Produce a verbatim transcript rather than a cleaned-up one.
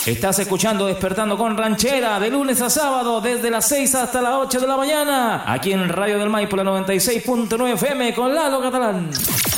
Estás escuchando Despertando con Ranchera de lunes a sábado desde las seis hasta las ocho de la mañana aquí en Radio del Maipo, la noventa y seis punto nueve F M con Lalo Catalán.